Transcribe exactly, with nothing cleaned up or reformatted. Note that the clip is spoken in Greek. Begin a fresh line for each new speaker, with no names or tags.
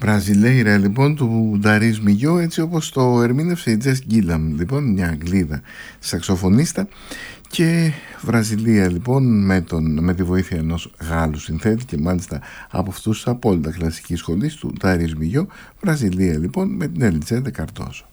Βραζιλέιρα λοιπόν του Νταρίς Μιγιό, έτσι όπως το ερμήνευσε η Τζες Γκίλαμ, λοιπόν μια Αγγλίδα σαξοφωνίστα. Και Βραζιλία λοιπόν με, τον, με τη βοήθεια ενός Γάλλου συνθέτη και μάλιστα από αυτούς τους απόλυτα κλασικής σχολής του Νταρίς Μιγιό. Βραζιλία λοιπόν με την Ελιτζέ Καρτόζο.